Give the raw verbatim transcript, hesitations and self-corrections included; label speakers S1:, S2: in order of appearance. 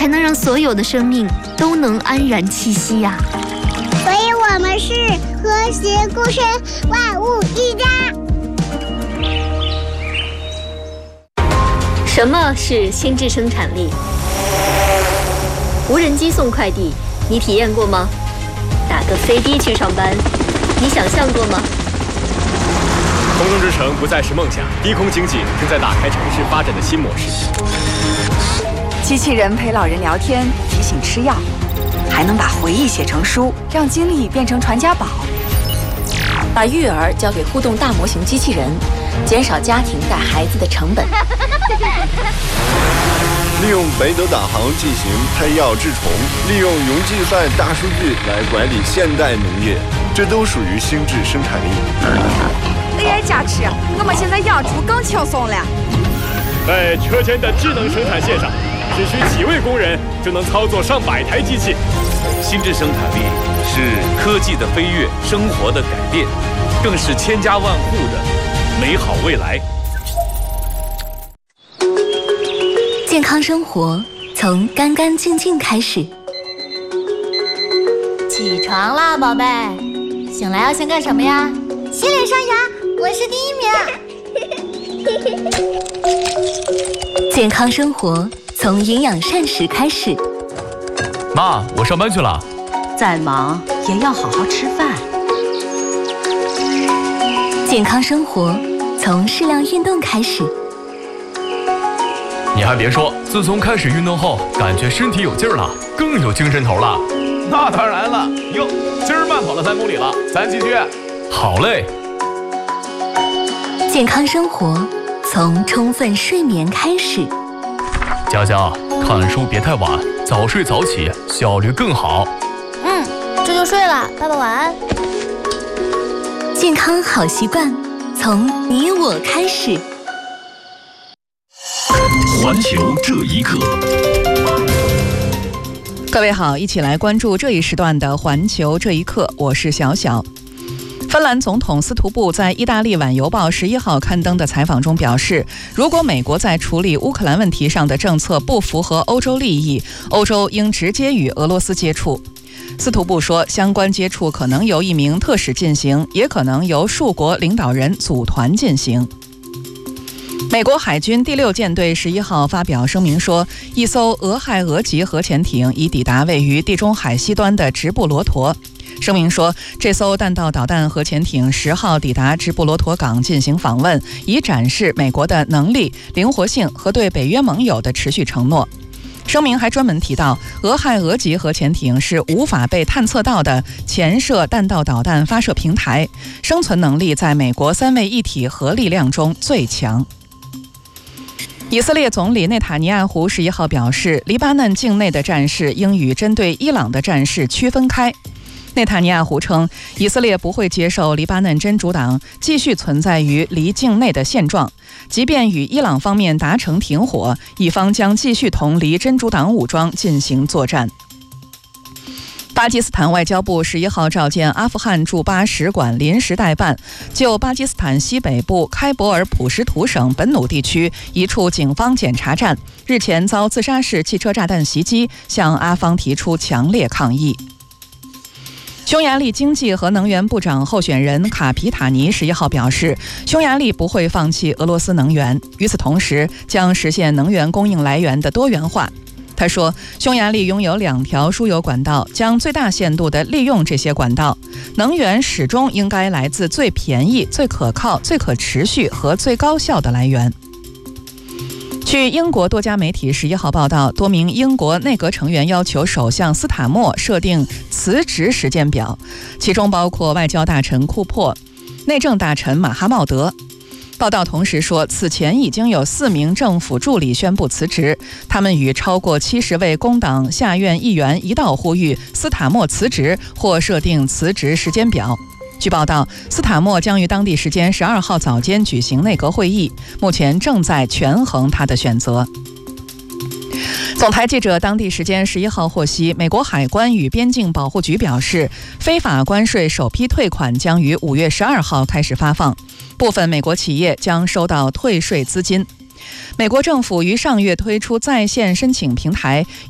S1: 才能让所有的生命都能安然栖息呀。
S2: 所以我们是和谐共生，万物一家。
S1: 什么是心智生产力？无人机送快递，你体验过吗？打个飞的去上班，你想象过吗？
S3: 空中之城不再是梦想，低空经济正在打开城市发展的新模式。
S4: 机器人陪老人聊天，提醒吃药，还能把回忆写成书，让经历变成传家宝。
S1: 把育儿交给互动大模型机器人，减少家庭带孩子的成本。
S5: 利用北斗导航进行配药治虫，利用云计算大数据来管理现代农业，这都属于心智生产力。
S4: A I 加持，我们现在养猪更轻松了。
S3: 在车间的智能生产线上，只需几位工人就能操作上百台机器。
S6: 心智生产力是科技的飞跃，生活的改变，更是千家万户的美好未来。
S1: 健康生活从干干净净开始。
S7: 起床啦，宝贝！醒来要先干什么呀？
S2: 洗脸刷牙，我是第一名。
S1: 健康生活从营养膳食开始。
S8: 妈，我上班去了。
S9: 再忙也要好好吃饭。
S1: 健康生活从适量运动开始。
S8: 你还别说，自从开始运动后，感觉身体有劲儿了，更有精神头了。
S10: 那当然了，哟，今儿慢跑了三公里了，咱继续。
S8: 好嘞。
S1: 健康生活从充分睡眠开始。
S8: 佳佳，看书别太晚，早睡早起，效率更好。
S7: 嗯，这就睡了，爸爸晚安。
S1: 健康好习惯从你我开始。
S11: 环球这一刻，
S12: 各位好，一起来关注这一时段的环球这一刻，我是小小。芬兰总统斯图布在意大利晚邮报十一号刊登的采访中表示，如果美国在处理乌克兰问题上的政策不符合欧洲利益，欧洲应直接与俄罗斯接触。斯图布说，相关接触可能由一名特使进行，也可能由数国领导人组团进行。美国海军第六舰队十一号发表声明说，一艘俄亥俄级核潜艇已抵达位于地中海西端的直布罗陀。声明说，这艘弹道导弹核潜艇十号抵达直布罗陀港进行访问，以展示美国的能力、灵活性和对北约盟友的持续承诺。声明还专门提到，俄亥俄级核潜艇是无法被探测到的潜射弹道导弹发射平台，生存能力在美国三位一体核力量中最强。以色列总理内塔尼亚胡十一号表示，黎巴嫩境内的战事应与针对伊朗的战事区分开。内塔尼亚胡称，以色列不会接受黎巴嫩真主党继续存在于黎境内的现状，即便与伊朗方面达成停火，以方将继续同黎真主党武装进行作战。巴基斯坦外交部十一号召见阿富汗驻巴使馆临时代办，就巴基斯坦西北部开伯尔普什图省本努地区一处警方检查站日前遭自杀式汽车炸弹袭击，向阿方提出强烈抗议。匈牙利经济和能源部长候选人卡皮塔尼十一号表示，匈牙利不会放弃俄罗斯能源，与此同时将实现能源供应来源的多元化。他说，匈牙利拥有两条输油管道，将最大限度地利用这些管道。能源始终应该来自最便宜、最可靠、最可持续和最高效的来源。据英国多家媒体十一号报道，多名英国内阁成员要求首相斯塔默设定辞职时间表，其中包括外交大臣库珀、内政大臣马哈茂德。报道同时说，此前已经有四名政府助理宣布辞职，他们与超过七十位工党下院议员一道呼吁斯塔默辞职或设定辞职时间表。据报道，斯塔默将于当地时间十二号早间举行内阁会议，目前正在权衡他的选择。总台记者当地时间十一号获悉，美国海关与边境保护局表示，非法关税首批退款将于五月十二号开始发放，部分美国企业将收到退税资金。美国政府于上月推出在线申请平台，